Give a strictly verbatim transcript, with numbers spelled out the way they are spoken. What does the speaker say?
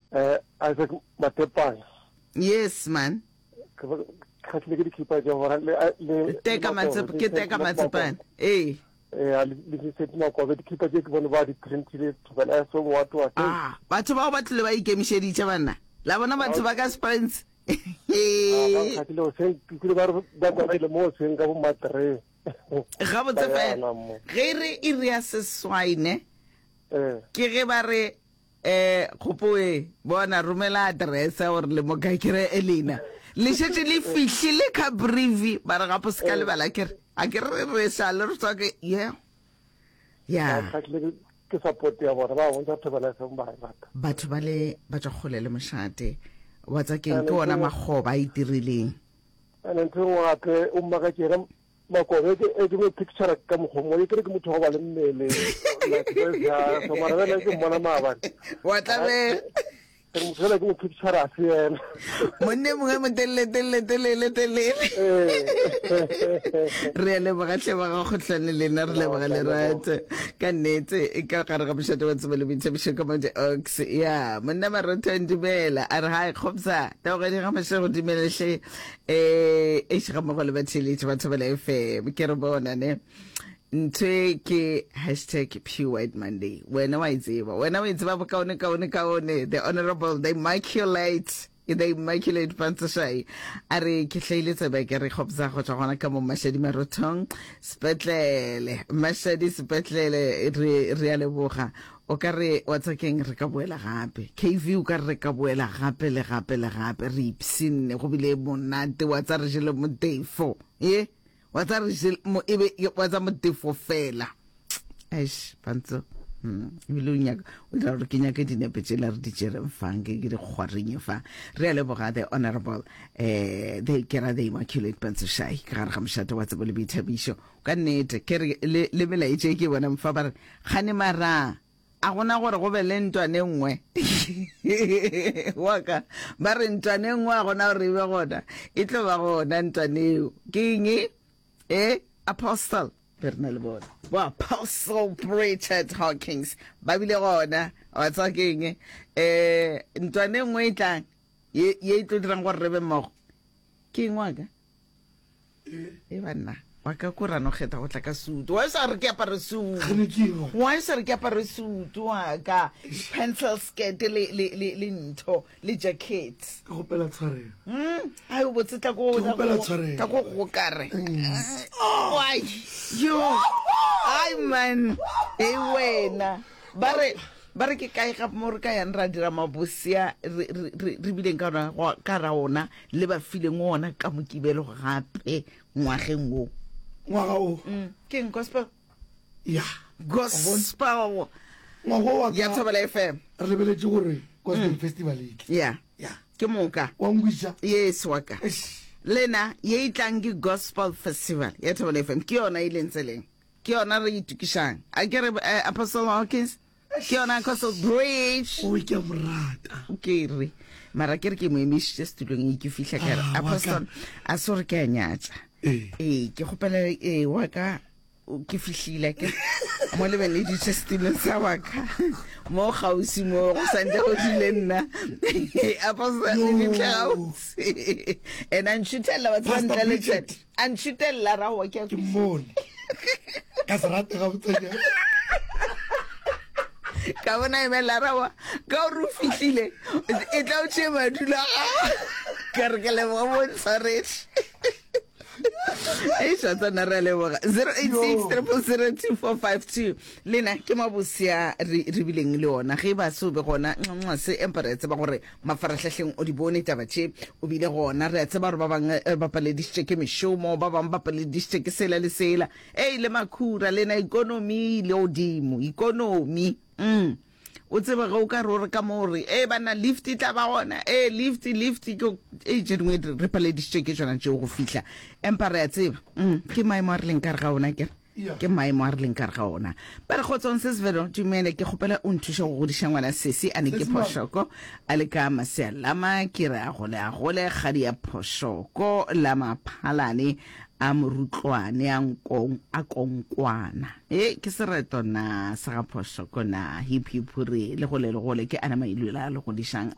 eh Isaac Matepang. Yes man. Ka tle ke dikhipa ja hora le le Teka matsepa ke teka matsepana. Eh. Eh ali le se tna ko be dikhipa je ke bona ba di printile tsela so mo watho wa. Ah, batho ba ba tle ba ikemisheditse bana. La bona batho ba ka sprints. Eh. Ka tle o se ke ba ba ba le mo se nga bo matre. Ga botse fa. Ge re e re ya seswaine. Eh. Ke ge ba re eh khopoe bona romela address or le mo ka kire Elena le shetse le fihlile ka brief ba re ga poska le bala kere a ke re re sa le re tsaka yeah yeah ke support ya bona ba bona thobela se mba rata batho ba le ba tsa kgole le moshate wa tsa ke ke ona magoba a itirileng ana ntwa ke o mma ka kere makobe ke e ke picture ka mo mo ke ke motho ba le mmele la ke ya so mara le ke mona maba wa tla be ke mo tsela ke picture a se monne mo mo telle telle telle telle re le ba gatle ba go tlhane le na re le ba le rata ka netse e ka gare ga bishate wa tsebele bitse bishe ka manje ox ya monna ba rata ndibela a re ha khopsa ta go ga mashe go dimele hle eh e shiga mo go le bathile tsa tsebele fe ke re bona ne ntwe ke hashtag Pure White Monday wena wa itsiba wena wa itsiba ba kaone kaone kaone the honorable the immaculate they immaculate Pantsashai are ke hlailetsa ba ke re khopsa go tswa gona ka mo mashadi marotong spetlele mashadi spetlele re re a leboga o ka re wa tsakeng re ka boela gape K V o ka re ka boela gape le gape le gape re ipsine go bile monate wa tsa re jele mo tefo ye wa tsa re jele mo ebe wa tsa mo tefo fela eish Pantso mm bilunya o tla re kenya ke dinepe tsela re di tsere mfange ke di khwareng fa re a leboga the honorable eh they kera the immaculate Pantsashai ka re ga mshate wa tsebole bithabisho ka nnete ke le le mela itse ke bona mfa ba re khane mara a gona gore go be le ntwane nngwe waka ba re ntwane nngwe a gona gore be gona e tlo ba gona ntwane ke nge eh apostle Bernal bona wa Apostle Richard Hawkins ba bile gona wa tsakeng eh ntwane nngwe itlang ye ye tlo dirang gore re be mmogo ke ngwaga e bana wa ka kura no kgetha go tla ka suit wa sa re ke apare suit wa sa re ke apare suit wa ka pencil skirt le le le le ntho le jacket go pela tshware hm ai o botse tla go ta go go kare why yo ai man e wena bare bare ke kae ga mo re ka ya nra dira mabosia re bileng ka ra ka ra ona le ba fileng ona ka mokibelo gape ngwageng go ngwaga o ke gospel ya gospel ngwaga wa ya Thobela F M re lebeletse gore gospel festival e ya ya ke moka wa ngwisha yes waka lena ye itlang ke gospel festival ya Thobela F M ke yona ile ntseleng ke yona re itukishang a ke re Apostle Hawkins ke yona Castle Bridge o ke morata ke re mara ke re ke mo emishe studiong ke fihla ka Apostle a sore ke anyatsa eh ke gopela eh wa ka ke fihlile ke mo le bene di testile sa wa ka mo gausi mo go sande go dile nna Apostle ni tlaus and an shutela wa tsandla le chat an shutela ra wa ke ke mone ka sarate ga botsenya ka bona e mela rawa ka o ru fihlile e tla o tshema dula ka re ke le mo mo sorry e shata na re le boga zero eight six zero zero two four five two lena ke mabosia re re bileng le ona ge ba so be gona nngwa se emperetse ba gore mafarahlahleng o di bone taba tše o bile gona re tse ba re ba bang ba paleditse ke mishomo ba bang ba paleditse ke sela le sela e le makhura lena economy le odimo economy mm o tseba go ka rore ka more e bana lift tla ba gona e lift lift go e jenwe re paleditse ke tsona tšeo go fihla empire ya tseba mm ke my marling ka ga ona ke ke my marling ka ga ona ba re gotsong se sevelo dumele ke gopela o nthusha go godisha ngwana sesi ane ke phoshoko a le ka maselama ke re a gole a gole ga di ya phoshoko la maphalane a morutlwane a nkong a konkwana e ke sereto na sa ga phoshoko na hip hip re le go le le go le ke ana mailwela le go dishang